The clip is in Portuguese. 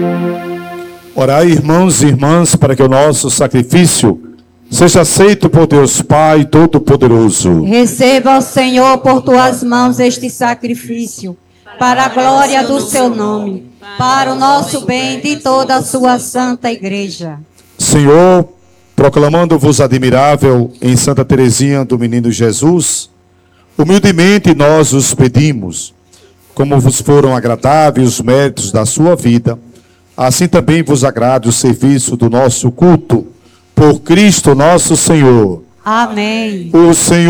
Orai, irmãos e irmãs, para que o nosso sacrifício seja aceito por Deus Pai Todo-Poderoso. Receba, ó Senhor, por tuas mãos este sacrifício, para a glória do seu nome, para o nosso bem de toda a sua santa igreja. Senhor, proclamando-vos admirável em Santa Teresinha do Menino Jesus, humildemente nós os pedimos, como vos foram agradáveis os méritos da sua vida, assim também vos agrade o serviço do nosso culto, por Cristo nosso Senhor. Amém. O Senhor